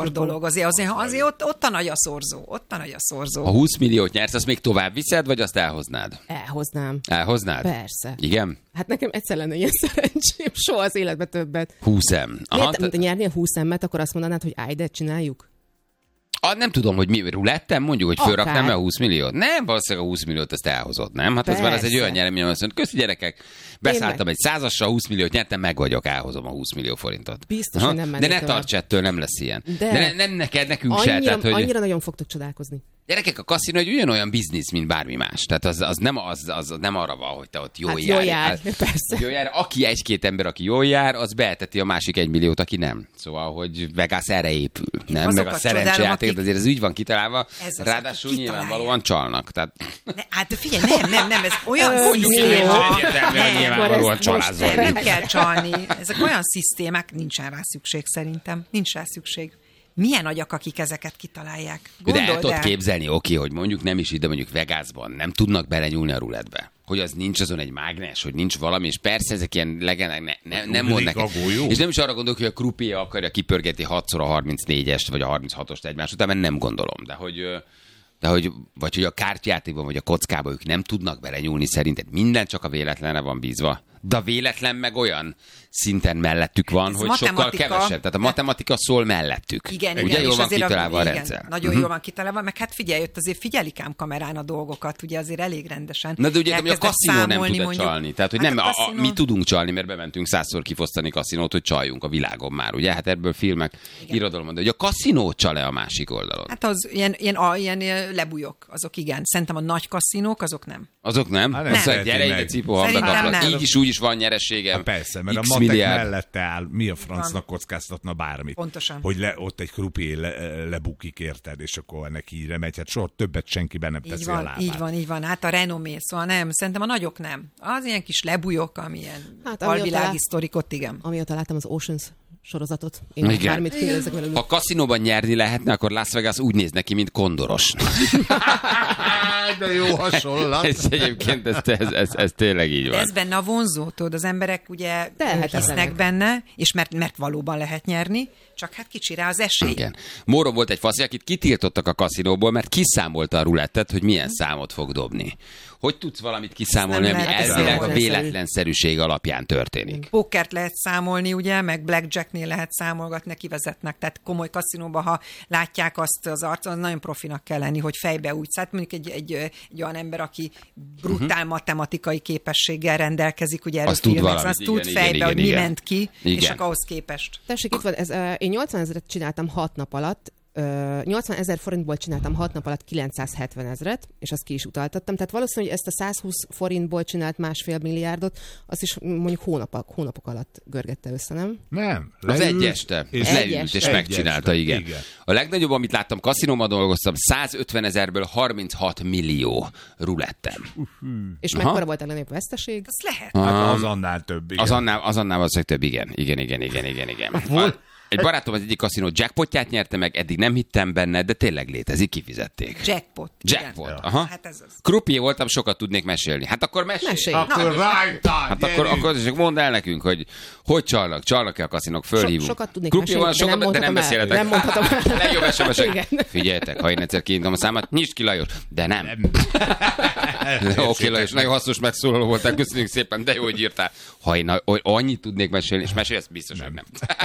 bátor dolog. Azért ott a nagy a szorzó. Ha 20 milliót nyersz, azt még tovább viszed, vagy azt elhoznád? Elhoznád? Persze. Igen? Hát nekem egyszer lenne ilyen szerencsém, soha az életben többet. 20M. Miért nyernél 20M-et, akkor azt mondanád, hogy állj, de csináljuk? Nem tudom, hogy mi rulettem, mondjuk, hogy fölraknám le a 20 milliót. Nem, valószínűleg a 20 milliót azt elhozott, nem? Hát az már az egy olyan nyeremény, azt mondja, köszi gyerekek, beszálltam egy 100-assal, 20 milliót nyertem, meg vagyok, elhozom a 20 millió forintot. Biztos, hogy nem mennék. De ne tarts ettől, nem lesz ilyen. De nem neked, nekünk se. Tehát, hogy... Annyira nagyon fogtok csodálkozni. Gyerekek, a kaszinó egy ugyanolyan biznisz, mint bármi más. Tehát az nem arra van, hogy te ott jól jár. Persze. Jól jár. Aki egy-két ember, aki jól jár, az beeteti a másik 1 milliót, aki nem. Szóval, hogy Vegas erre épül. Nem? Meg a szerencsejáték, azért ez úgy van kitalálva. Ráadásul nyilvánvalóan csalnak. Tehát... Hát figyelj, nem, ez olyan szisztéma. Nyilvánvalóan csalázol. Nem kell csalni. Ezek olyan szisztémák, nincsen rá szükség szerintem. Nincs rá szükség. Milyen agyak, akik ezeket kitalálják? De el tudod képzelni, hogy mondjuk nem is ide, mondjuk Vegasban nem tudnak belenyúlni a rulettbe. Hogy az nincs azon egy mágnes, hogy nincs valami, és persze ezek ilyen legendák, nem mond neked. És nem is arra gondolok, hogy a croupier akarja kipörgetni 6-szor a 34-est, vagy a 36-ost egymás után, mert nem gondolom. De hogy a kártyátékban, vagy a kockában ők nem tudnak belenyúlni, szerinted minden csak a véletlenre van bízva. De a véletlen meg olyan szinten mellettük van, hogy sokkal kevesebb. Tehát a matematika szól mellettük. Igen, ugye jól van kitalálva a rendszer. Nagyon jól van kitalálva, meg hát figyelj, ott azért figyelik ám kamerán a dolgokat, ugye azért elég rendesen. Na de ugye a kaszinó nem tud csalni. Tehát, hogy hát nem, mi tudunk csalni, mert bementünk 100-szor kifosztani kaszinót, hogy csaljunk a világon már, ugye? Hát ebből filmek, irodalom, de hogy a kaszinó csal-e a másik oldalon? Hát az ilyen lebújok, azok igen. Szerintem a nagy kaszinók, azok nem. Azok nem? Hát gyere ide, cipó, így is úgy is van nyereségem. Hát persze, mert a matek mellette áll, mi a francnak kockáztatna bármit. Pontosan. Hogy ott egy croupier lebukik, érted, és akkor neki így megy. Hát soha többet senki be nem teszi a lábát. Így van. Hát a renomé, szóval nem, szerintem a nagyok nem. Az ilyen kis lebújok, amilyen alvilági sztorikot, igen. Amióta láttam az Oceans sorozatot. Én bármit kérdezek velük. Ha kaszinóban nyerni lehetne, akkor Las Vegas úgy néz neki, mint kondoros. De jó hasonlat. Ez egyébként, ez tényleg így van. Ez benne a vonzó, tudod, az emberek ugye hisznek benne, és mert valóban lehet nyerni, csak hát kicsi rá az esély. Igen. Móron volt egy faszi, akit kitiltottak a kaszinóból, mert kiszámolta a rulettet, hogy milyen számot fog dobni. Hogy tudsz valamit kiszámolni, ami elvileg a véletlenszerűség alapján történik? Pókert lehet számolni, ugye, meg blackjacknél lehet számolgatni, kivezetnek, tehát komoly kaszinóban, ha látják azt az arcon, az nagyon profinak kell lenni, hogy fejbe úgy. Tehát mondjuk egy olyan ember, aki brutál matematikai képességgel rendezik, ugye erről filmek, azt tud fejbe, hogy mi ment ki, és akkor ahhoz képest. Tessék, itt van, én 80 000-et csináltam 6 nap alatt, 80 000 forintból csináltam 6 nap alatt 970 000, és azt ki is utaltattam. Tehát valószínűleg, hogy ezt a 120 forintból csinált 1,5 milliárdot, azt is mondjuk hónapok alatt görgette össze, nem? Nem. Az egy este. Leült és megcsinálta, igen. A legnagyobb, amit láttam, kaszinóban dolgoztam, 150 000-ből 36 millió rulettem. És mekkora volt a legnagyobb veszteség? Az lehet. Hát az annál több, igen. Az annál valószínűleg több, igen. Egy barátom az egyik kaszinó jackpotját nyerte meg, eddig nem hittem benne, de tényleg létezik, kifizették. Jackpot. Aha. Hát ez az. Croupier voltam, sokat tudnék mesélni. Hát akkor mesélj. Akkor rájtál, hát akkor csak mondd el nekünk, hogy csalnak-e a kaszinók, fölhívunk. Sokat tudnék mesélni, de nem beszélhetek. Nem mondhatom el. Legjobb SMS-ek. Figyeljetek, ha én egyszer kiintom a számát, nyisd ki, Lajos. De nem. Oké, Lajos, nagyon hasznos megszólaló voltál, köszönjük szépen, de jó, hogy írtál. Ha én annyit tudnék mesélni, és mesélj, ezt biztos, hogy nem.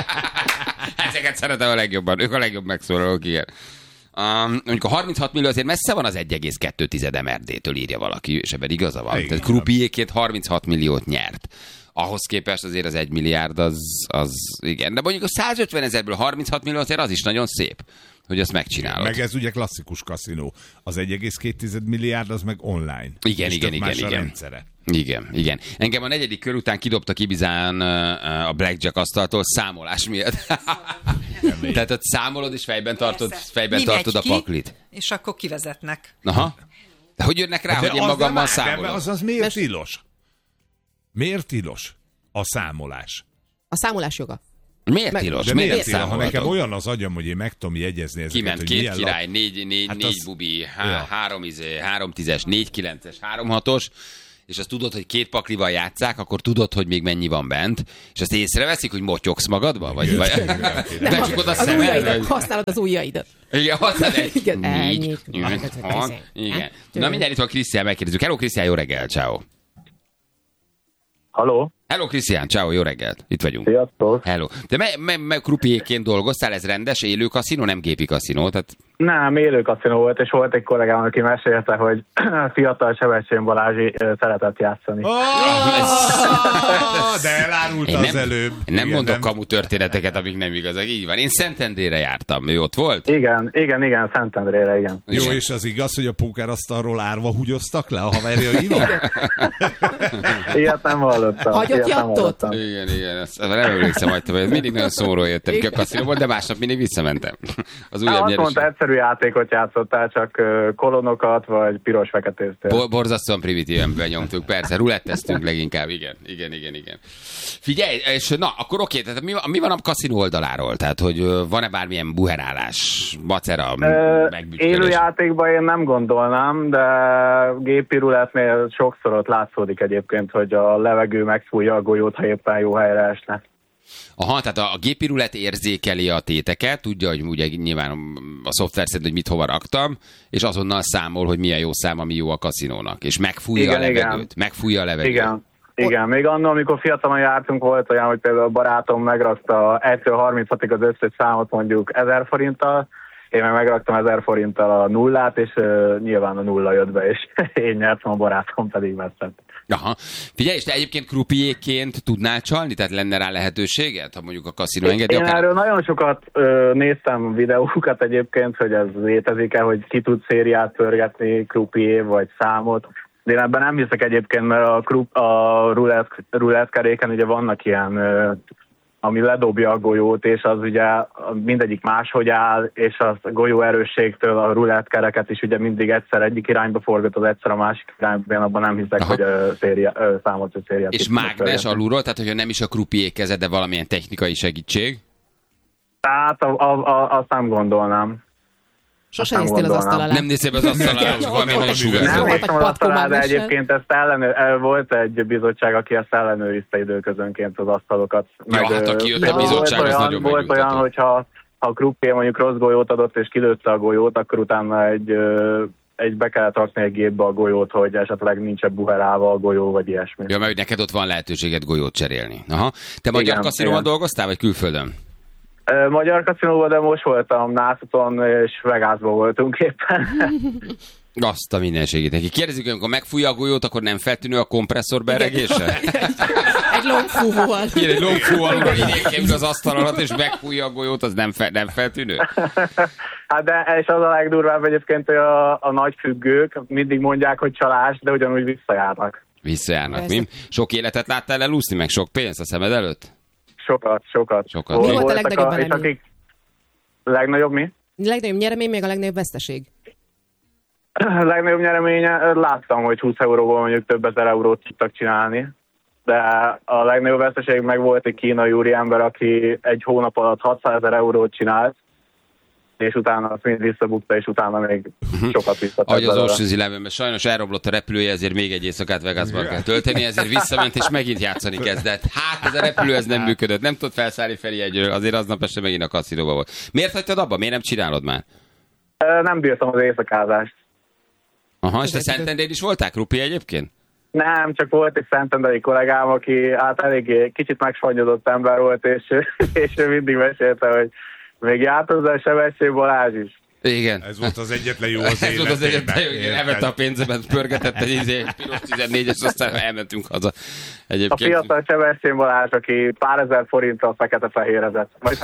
Ezeket szeretem a legjobban, ők a legjobb megszólalók, igen. Mondjuk a 36 millió azért messze van az 1,2 MRD-től, írja valaki, és ebben igaza van. Igen. Tehát Croupierként 36 milliót nyert. Ahhoz képest azért az 1 milliárd az igen. De mondjuk a 150 000-ből 36 millió azért az is nagyon szép, hogy ezt megcsinálod. Meg ez ugye klasszikus kaszinó. Az 1,2 milliárd az meg online. Igen. Igen. Engem a 4. kör után kidobtak Ibizán a blackjack asztaltól számolás miatt. Tehát ott számolod és fejben tartod a paklit. És akkor kivezetnek. Aha. De hogy jönnek rá, hogy én magammal számolom? Az miért tilos? Miért tilos a számolás? A számolás joga. Miért tilos? Miért tilos? Ha nekem olyan az agyam, hogy én meg tudom jegyezni ezeket, kiment hogy 2 király, 4 bubi, 3 10-es, 4 9-es, 3 6-os, és azt tudod, hogy 2 paklival játsszák, akkor tudod, hogy még mennyi van bent, és azt észreveszik, hogy motyogsz magadba? Vagy becsukod a szemed? Használod az ujjaidat. Igen, használod egy... Igen. Na mindjárt itt van Krisztián, megkérdezzük. Hello Krisztián, jó reggel, ciao. Halló? Hello Krisztián, ciao, jó reggelt. Itt vagyunk. Sziasztok. Hello. De krupiékként dolgoztál, ez rendes élő kaszinó, nem gépi kaszinó? Tehát... Nem, élő kaszinó volt, és volt egy kollégám, aki mesélte, hogy fiatal Sebestyén Balázsi szeretett játszani. De elárult az előbb. Nem mondok kamu történeteket, amik nem igazak. Így van. Én Szentendrére jártam. Ő ott volt? Igen, Szentendrére, igen. Jó, és az igaz, hogy a pókerasztalról árva húgyoztak le a haverjaival? Ilyet nem hallottam. Hagyott jattot? Igen. Nem emlékszem, hogy mindig nagyon szóról jöttem ki a kaszinóból, de másnap mindig visszamentem. Az újabb azt mondta, egyszerű játékot játszottál, csak kolonokat, vagy piros-feketéztél. Borzasztóan primitíven benyomtuk, persze, ruletteztünk leginkább, igen. Figyelj, és na, akkor oké, tehát mi van a kaszinó oldaláról? Tehát, hogy van-e bármilyen buherálás, macera, megbütyölés? Élő játékban én nem gondolnám, de gépi rulettnél sokszor ott látszódik egyébként, hogy a levegő megfújja a golyót, ha éppen jó helyre esne. Aha, tehát a gépi rulett érzékeli a téteket, tudja, hogy ugye nyilván a szoftver szerint, hogy mit hova raktam, és azonnal számol, hogy milyen jó szám, ami jó a kaszinónak, és megfújja a levegőt. Megfújja a levegőt. Igen, még annól, amikor fiatalon jártunk, volt olyan, hogy például a barátom megrakta 1-től 36-ig az összes számot mondjuk 1000 forinttal, én meg megraktam 1000 forinttal a nullát, és nyilván a nulla jött be, és én nyertem, a barátom pedig vesztett. Aha. Figyelj, és te egyébként krupiéként tudnál csalni? Tehát lenne rá lehetőséget, ha mondjuk a kaszinó engedi? Én erről nagyon sokat néztem videókat egyébként, hogy ez létezik-e, hogy ki tud szériát pörgetni, krupié vagy számot. De én ebben nem hiszek egyébként, mert a rulettkeréken ugye vannak ilyen, ami ledobja a golyót, és az ugye mindegyik máshogy áll, és a golyó erősségtől a rulettkereket is ugye mindig egyszer egyik irányba forgatod, egyszer a másik irányba, én abban nem hiszek, hogy számot vagy szériát. És mágnes alulról, tehát hogyha nem is a krupié kezed, de valamilyen technikai segítség? Tehát azt nem gondolnám. Sose néztél az asztal alá. Nem néztél az asztal alá, hogy valami nagyon sugárzó. Nem néztem az asztal alá, de egyébként volt egy bizottság, aki ezt ellenőrizte időközönként az asztalokat. Hát aki jött a bizottság, az nagyon megnyugtató. Volt olyan, hogyha a krupié mondjuk rossz golyót adott, és kilőtte a golyót, akkor utána be kellett rakni egy gépbe a golyót, hogy esetleg nincs buherálva a golyó, vagy ilyesmi. Ja, mert neked ott van lehetőséged golyót cserélni. Aha. Te magyar kaszinóban dolgoztál, vagy külföldön? Magyar kaszinóban, de most voltam Nászoton, és Vegasban voltunk éppen. Azt a mindenségét neki. Kérdezzük, amikor megfújja a golyót, akkor nem feltűnő a kompresszor beregése? Egy longfúvóval. Igen, egy longfúvóval, hogy idén az asztal alatt, és megfújja a golyót, az nem feltűnő? Hát de, és az a legdurvább egyébként, hogy a nagy függők mindig mondják, hogy csalás, de ugyanúgy visszajárnak. Visszajárnak, mi? Sok életet láttál elúszni, meg sok pénzt a szemed előtt? Sokat. Mi volt a legnagyobb eredmény? Legnagyobb mi? Legnagyobb nyeremény, meg a legnagyobb veszteség? A legnagyobb nyereménye, láttam, hogy 20 euróból mondjuk több ezer eurót tudtak csinálni, de a legnagyobb veszteség meg volt egy kínai úriember, aki egy hónap alatt 600 000 eurót csinált, és utána azt mind visszabukta, és utána még sokat visszatett. Ahogy az Ocean's Elevenben sajnos elroblott a repülője, ezért még egy éjszakát Vegasban kell tölteni, ezért visszament, és megint játszani kezdett. Hát ez a repülő ez nem működött, nem tudott felszállni Feri egyről, azért aznap este megint a kaszinóba volt. Miért hagytad abba? Miért nem csinálod már? Nem bírtam az éjszakázást. Aha, és te Szentendrén is voltál krupi egyébként? Nem, csak volt egy szentendrei kollégám, aki hát eléggé kicsit megsvannyodott ember volt, és ő mindig mesélte, hogy még járt hozzá a Sebestyén Balázs is. Igen. Ez volt az egyetlen jó az életében. Ez volt az egyetlen jó, igen, elvette a pénzemet, pörgetett egy piros 14-es, aztán elmentünk haza. Egyébként... A fiatal Sebestyén Balázs, aki pár ezer forinttal fekete-fehérezett. Majd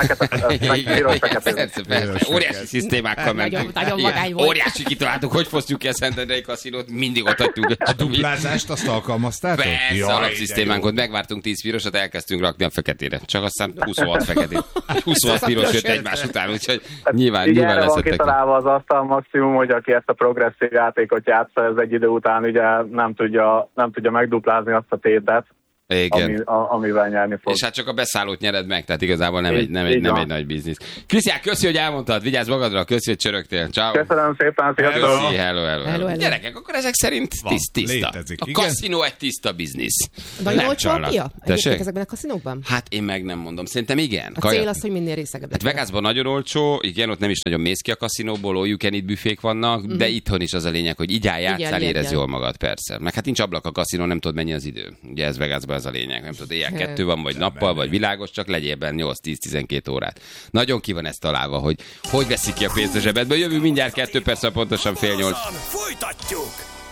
persze. Óriási szisztémákkal mentünk. Óriási kitaláltuk, hogy fosztjuk ki a Szentendrei kaszinót, mindig ott hagytuk. A duplázást azt alkalmaztátok? Persze, alapszisztémánkot megvártunk 10 pirosat, elkezdtünk rakni a feketére. Csak aztán 26 feketét. 26 piros jött egymás után, úgyhogy nyilván leszettek. Találva az asztal maximum, hogy aki ezt a progresszív játékot játsza, ez egy idő után ugye nem tudja megduplázni azt a tétet. amivel nyerni fog. És hát csak a beszállót nyered meg, tehát igazából nem egy nagy biznisz. Krisztián, köszi, hogy elmondtad, vigyázz magadra, köszi, hogy csörögtél. Ciao. Köszönöm szépen, sziasztok! Hello. Gyerekek, akkor ezek szerint tiszta. Létezik, a kaszinó egy tiszta biznisz. Nagyon olcsó a pia? Egyébként ezekben a kaszinókban? Hát én meg nem mondom, szerintem igen. A cél az, hogy minél részegebb. Hát Vegasban nagyon olcsó, igen, ott nem is nagyon mész ki a kaszinóból, all you can eat büfék vannak, de itthon is az a lényeg, hogy így játszál, érezd jól magad, persze. Meg hát nincs ablak a kaszinó, nem tudod mennyi az idő. Ugye ez Vegasban ez a lényeg. Nem tudod, éjjel 2 van, vagy nappal, vagy világos, csak legyél benne 8-10-12 órát. Nagyon ki van ez találva, hogy veszik ki a pénzt a zsebedből. Jövünk mindjárt 2 perc, pontosan 7:30. Folytatjuk!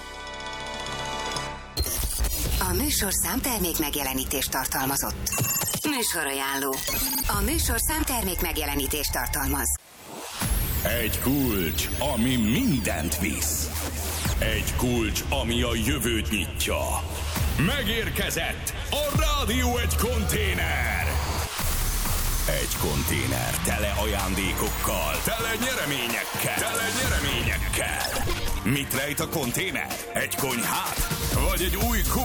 A műsorszám termék megjelenítést tartalmazott. Műsorajánló. A műsorszám termék megjelenítést tartalmaz. Egy kulcs, ami mindent visz. Egy kulcs, ami a jövőt nyitja. Megérkezett a Rádió egy konténer. Egy konténer tele ajándékokkal, tele nyereményekkel. Mit rejt a konténer? Egy konyhát? Vagy egy új